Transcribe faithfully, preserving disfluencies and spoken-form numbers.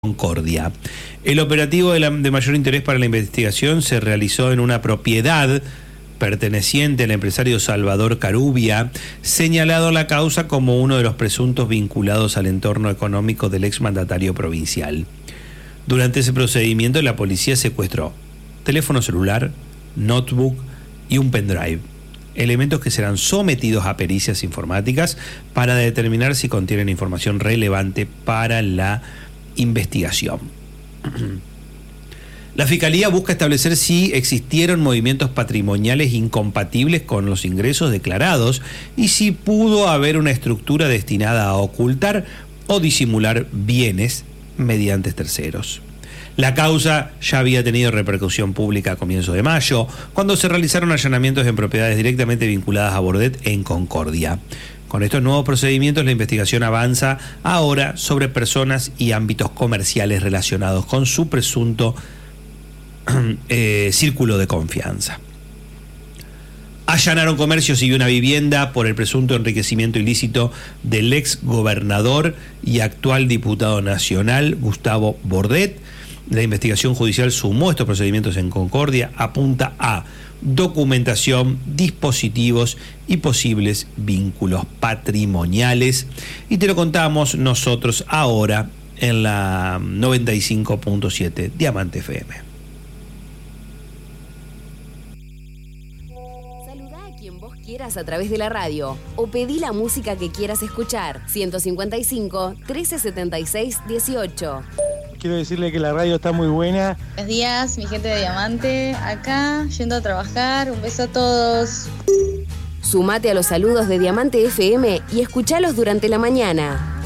Concordia. El operativo de, la, de mayor interés para la investigación se realizó en una propiedad perteneciente al empresario Salvador Carubia, señalado en la causa como uno de los presuntos vinculados al entorno económico del exmandatario provincial. Durante ese procedimiento, la policía secuestró teléfono celular, notebook y un pendrive, elementos que serán sometidos a pericias informáticas para determinar si contienen información relevante para la investigación. La Fiscalía busca establecer si existieron movimientos patrimoniales incompatibles con los ingresos declarados y si pudo haber una estructura destinada a ocultar o disimular bienes mediante terceros. La causa ya había tenido repercusión pública a comienzos de mayo, cuando se realizaron allanamientos en propiedades directamente vinculadas a Bordet en Concordia. Con estos nuevos procedimientos, la investigación avanza ahora sobre personas y ámbitos comerciales relacionados con su presunto eh, círculo de confianza. Allanaron comercios y una vivienda por el presunto enriquecimiento ilícito del ex gobernador y actual diputado nacional Gustavo Bordet. La investigación judicial sumó estos procedimientos en Concordia, apunta a documentación, dispositivos y posibles vínculos patrimoniales. Y te lo contamos nosotros ahora en la noventa y cinco punto siete Diamante F M. Saludá a quien vos quieras a través de la radio o pedí la música que quieras escuchar. ciento cincuenta y cinco, trece setenta y seis, dieciocho. Quiero decirle que la radio está muy buena. Buenos días, mi gente de Diamante, acá, yendo a trabajar. Un beso a todos. Sumate a los saludos de Diamante F M y escuchalos durante la mañana.